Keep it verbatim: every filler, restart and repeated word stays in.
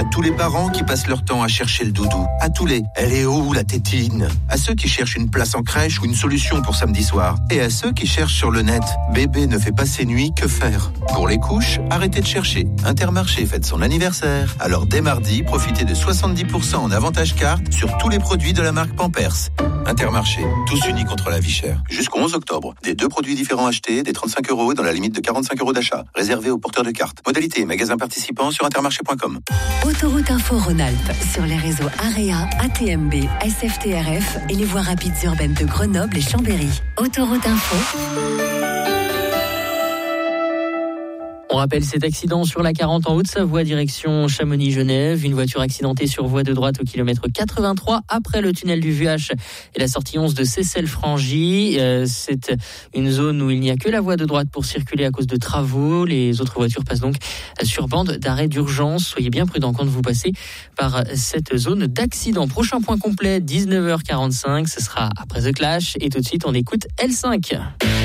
À tous les parents qui passent leur temps à chercher le doudou. À tous les « elle est où la tétine ?» À ceux qui cherchent une place en crèche ou une solution pour samedi soir. Et à ceux qui cherchent sur le net « bébé ne fait pas ses nuits, que faire ?» Pour les couches, arrêtez de chercher. Intermarché fête son anniversaire. Alors dès mardi, profitez de soixante-dix pour cent en avantage carte sur tous les produits de la marque Pampers. Intermarché, tous unis contre la vie chère. Jusqu'au onze octobre, des deux produits différents achetés, des trente-cinq euros dans la limite de quarante-cinq euros d'achat. Réservé aux porteurs de cartes. Modalité, magasin participant sur intermarché point com. Autoroute Info Rhône-Alpes sur les réseaux AREA, A T M B, S F T R F et les voies rapides urbaines de Grenoble et Chambéry. Autoroute Info. On rappelle cet accident sur la quarante en Haute-Savoie, direction Chamonix-Genève. Une voiture accidentée sur voie de droite au kilomètre quatre-vingt-trois après le tunnel du V H et la sortie onze de Seyssel-Frangy. Euh, c'est une zone où il n'y a que la voie de droite pour circuler à cause de travaux. Les autres voitures passent donc sur bande d'arrêt d'urgence. Soyez bien prudents quand vous passez par cette zone d'accident. Prochain point complet, dix-neuf heures quarante-cinq. Ce sera après The Clash. Et tout de suite, on écoute L cinq.